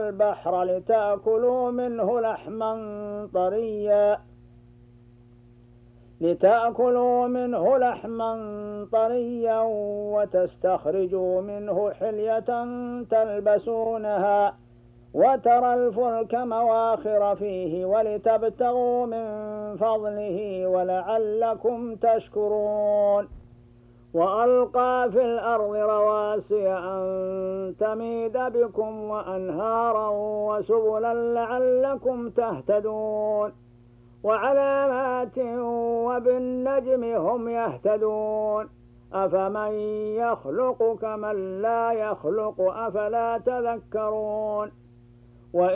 البحر لتأكلوا منه لحما طريا وتستخرجوا منه حلية تلبسونها وترى الفلك مواخر فيه ولتبتغوا من فضله ولعلكم تشكرون وألقى في الأرض رواسي أن تميد بكم وأنهارا وسبلا لعلكم تهتدون وعلامات وبالنجم هم يهتدون أفمن يخلق كمن لا يخلق أفلا تذكرون